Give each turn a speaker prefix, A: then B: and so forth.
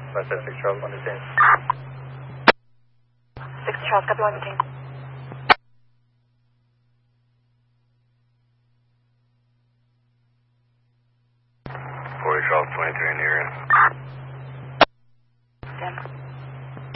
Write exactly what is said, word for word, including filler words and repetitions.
A: Five seven six Charles, one to ten.
B: Six Charles, copy one to ten.
C: Forty Charles, twenty-three in the area.